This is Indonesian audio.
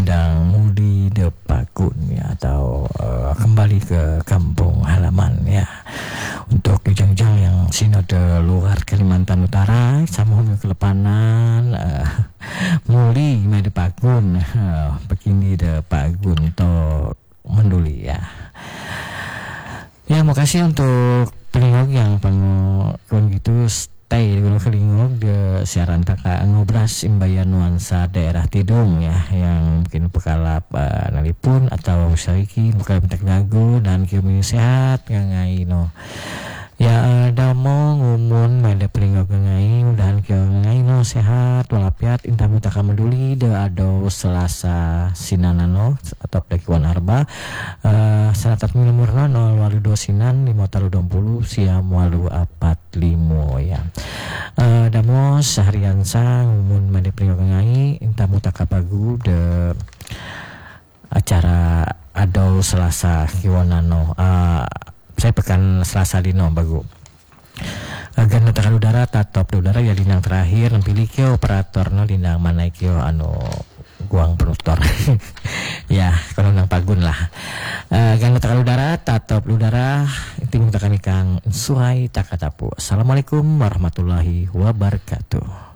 undang mudi de Pakun ya, atau kembali ke kampung halaman ya. Untuk jujang-jang yang sinode luar Kalimantan Utara sama kelepanan muli de Pakun begini de Pakun to menduli ya. Ya, makasih untuk pelingog yang pengkon gitu stay di Gunung Kelingog de siaran taka ngobras imbayan nuansa daerah Tidung ya, yang mungkin pekalap nalipun atau saiki bukan pentek lagu dan kieu sehat ngangai no. Ya damo ngumun made pelingog ngai mudahan kieu ngai no sehat walafiat intamu taka meduli de ado Selasa sinanano atau dakiwan arba sanatat minumurna 0 sinan 5 siam 8 limo ya. Damo seharian sang ngumun made pelingog ngai intamu taka pagu de acara ado Selasa kiwanano saya pekan Selasa dino bagu agar tekan udara tatop udara ya dinang terakhir pilih kyo operator no dinang mana kyo anu guang penutor ya kalau nang pagun lah agar tekan udara tatop udara itu tekan ikang suai takatapu. Assalamualaikum warahmatullahi wabarakatuh.